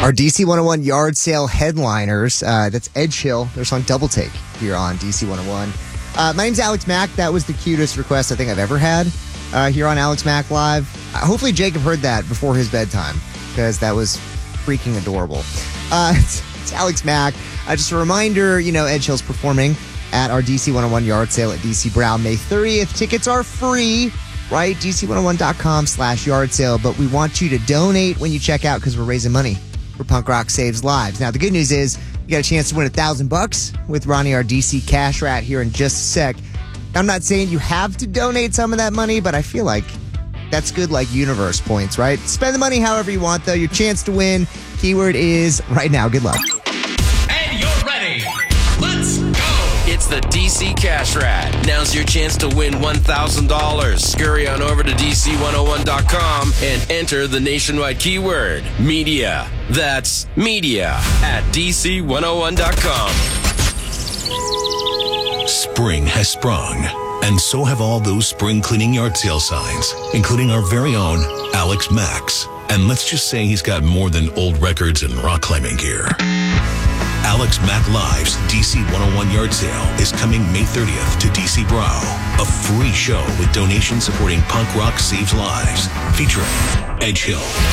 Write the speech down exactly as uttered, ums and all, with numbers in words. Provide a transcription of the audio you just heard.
Our D C one oh one yard sale headliners. Uh, that's Edge Hill. They're on Double Take here on D C one oh one. Uh, my name's Alex Mack. That was the cutest request I think I've ever had uh, here on Alex Mack Live. Uh, hopefully Jacob heard that before his bedtime because that was freaking adorable. Uh, it's, it's Alex Mack. Uh, just a reminder, you know, Edge Hill's performing at our D C one oh one yard sale at D C Brow May thirtieth. Tickets are free, right? D C one oh one dot com slash yard sale. But we want you to donate when you check out because we're raising money for Punk Rock Saves Lives. Now, the good news is you got a chance to win a thousand bucks with Ronnie, our D C cash rat, here in just a sec. I'm not saying you have to donate some of that money, but I feel like that's good, like universe points, right? Spend the money however you want, though. Your chance to win, keyword is right now. Good luck. And you're ready. Let's go. It's the D C Cash Rat. Now's your chance to win one thousand dollars. Scurry on over to D C one oh one dot com and enter the nationwide keyword, media. That's media at D C one oh one dot com. Spring has sprung, and so have all those spring cleaning yard sale signs, including our very own Alex Max. And let's just say he's got more than old records and rock climbing gear. Alex Mack Live's D C one oh one yard sale is coming May thirtieth to D C Brow. A free show with donations supporting Punk Rock Saves Lives, featuring Edge Hill,